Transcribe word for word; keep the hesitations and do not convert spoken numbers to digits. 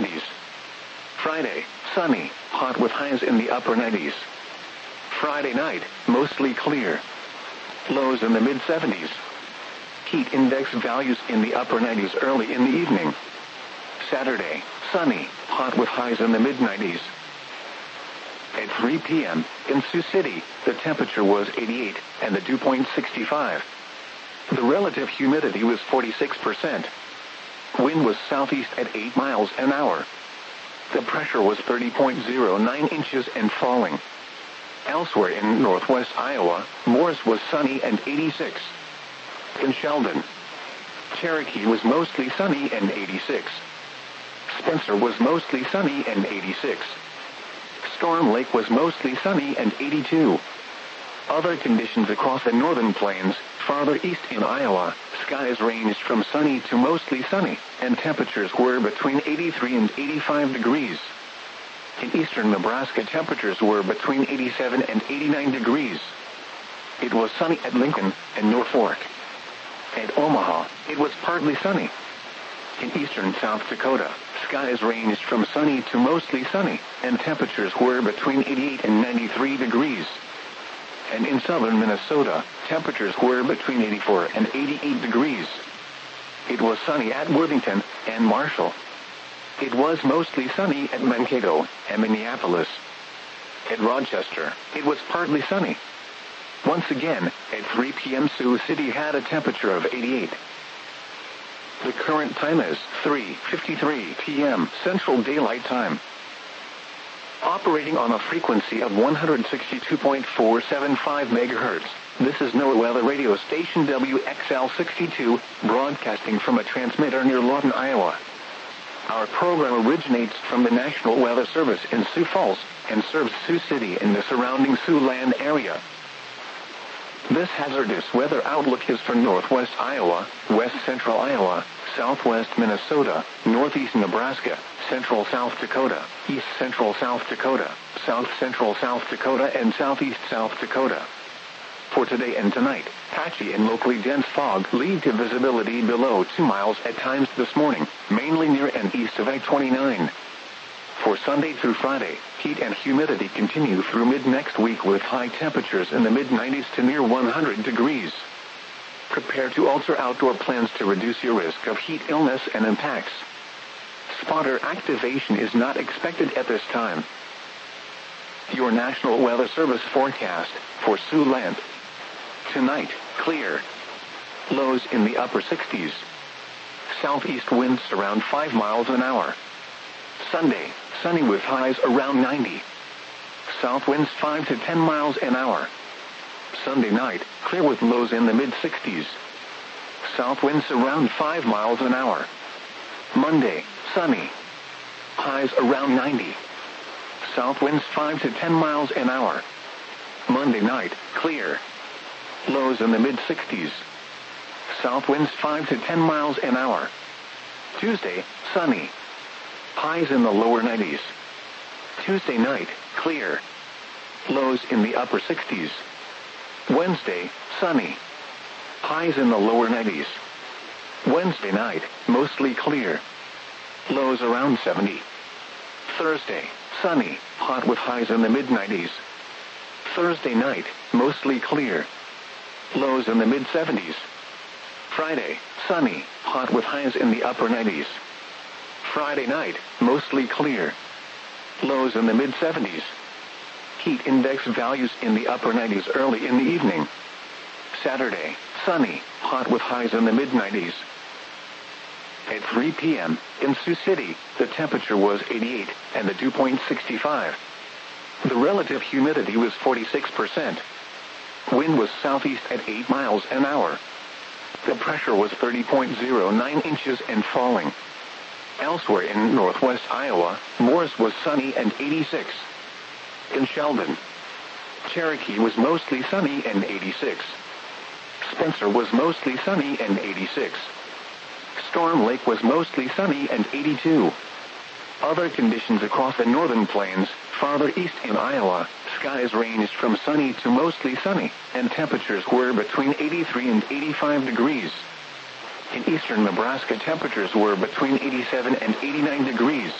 seventies. Friday, sunny, hot with highs in the upper nineties. Friday night, mostly clear. Lows in the mid seventies. Heat index values in the upper nineties early in the evening. Saturday, sunny, hot with highs in the mid nineties. At three p.m., in Sioux City, the temperature was eighty-eight, and the dew point sixty-five. The relative humidity was forty-six percent. Wind was southeast at eight miles an hour. The pressure was thirty point zero nine inches and falling. Elsewhere in northwest Iowa, Morris was sunny and eighty-six. In Sheldon, Cherokee was mostly sunny and eighty-six. Spencer was mostly sunny and eighty-six. Storm Lake was mostly sunny and eighty-two. Other conditions across the northern plains, farther east in Iowa, skies ranged from sunny to mostly sunny, and temperatures were between eighty-three and eighty-five degrees. In eastern Nebraska, temperatures were between eighty-seven and eighty-nine degrees. It was sunny at Lincoln and Norfolk. At Omaha, it was partly sunny. In eastern South Dakota, skies ranged from sunny to mostly sunny, and temperatures were between eighty-eight and ninety-three degrees. And in southern Minnesota, temperatures were between eighty-four and eighty-eight degrees. It was sunny at Worthington and Marshall. It was mostly sunny at Mankato and Minneapolis. At Rochester, it was partly sunny. Once again, at three p.m. Sioux City had a temperature of eighty-eight. The current time is three fifty-three p.m. Central Daylight Time. Operating on a frequency of one hundred sixty-two point four seven five megahertz, this is NOAA Weather Radio Station W X L sixty-two, broadcasting from a transmitter near Lawton, Iowa. Our program originates from the National Weather Service in Sioux Falls and serves Sioux City and the surrounding Siouxland area. This hazardous weather outlook is for northwest Iowa, west central Iowa, southwest Minnesota, northeast Nebraska, central South Dakota, east central South Dakota, south central South Dakota, and southeast South Dakota. For today and tonight, patchy and locally dense fog lead to visibility below two miles at times this morning, mainly near and east of I twenty-nine. For Sunday through Friday, heat and humidity continue through mid-next week with high temperatures in the mid nineties to near one hundred degrees. Prepare to alter outdoor plans to reduce your risk of heat illness and impacts. Spotter activation is not expected at this time. Your National Weather Service forecast for Siouxland. Tonight, clear. Lows in the upper sixties. Southeast winds around five miles an hour. Sunday, sunny with highs around ninety. South winds five to ten miles an hour. Sunday night, clear with lows in the mid sixties. South winds around five miles an hour. Monday, sunny. Highs around ninety. South winds five to ten miles an hour. Monday night, clear. Lows in the mid sixties. South winds five to ten miles an hour. Tuesday, sunny. Highs in the lower nineties. Tuesday night, clear. Lows in the upper sixties. Wednesday, sunny. Highs in the lower nineties. Wednesday night, mostly clear. Lows around seventy. Thursday, sunny, hot with highs in the mid nineties. Thursday night, mostly clear. Lows in the mid seventies. Friday, sunny, hot with highs in the upper nineties. Friday night, mostly clear. Lows in the mid seventies. Heat index values in the upper nineties early in the evening. Saturday, sunny, hot with highs in the mid nineties. At three p.m., in Sioux City, the temperature was eighty-eight, and the dew point sixty-five. The relative humidity was forty-six percent. Wind was southeast at eight miles an hour. The pressure was thirty point zero nine inches and falling. Elsewhere in northwest Iowa, Morris was sunny and eighty-six. In Sheldon, Cherokee was mostly sunny and eighty-six. Spencer was mostly sunny and eighty-six. Storm Lake was mostly sunny and eighty-two. Other conditions across the northern plains, farther east in Iowa, skies ranged from sunny to mostly sunny, and temperatures were between eighty-three and eighty-five degrees. In eastern Nebraska, temperatures were between eighty-seven and eighty-nine degrees.